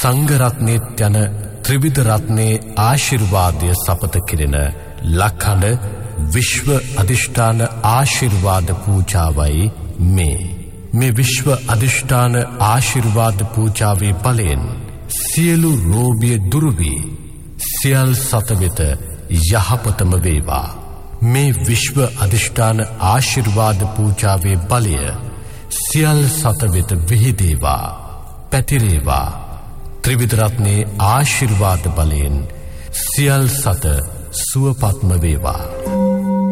සංඝරත්නයේත් යන ත්‍රිවිධ රත්නයේ ආශිර්වාදය සපත කිරෙන ලක්හඬ විශ්ව අධිෂ්ඨාන ආශිර්වාද පූජාවයි මේ විශ්ව අධිෂ්ඨාන ආශිර්වාද පූජාවේ බලයෙන් සියලු රෝගිය දුරු වී සියල් සත වෙත යහපතම වේවා. මේ විශ්ව අධිෂ්ඨාන ආශිර්වාද පූජාවේ බලය සියල් සත වෙත විහිදේවා, පැතිරේවා. ත්‍රිවිධ රත්නයේ ආශිර්වාද බලයෙන් සියල් සත සුවපත්ම වේවා.